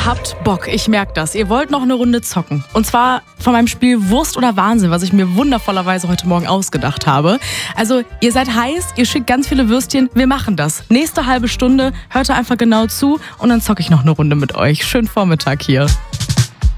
habt Bock, ich merke das. Ihr wollt noch eine Runde zocken. Und zwar von meinem Spiel Wurst oder Wahnsinn, was ich mir wundervollerweise heute Morgen ausgedacht habe. Also ihr seid heiß, ihr schickt ganz viele Würstchen, wir machen das. Nächste halbe Stunde, hört einfach genau zu und dann zocke ich noch eine Runde mit euch. Schönen Vormittag hier.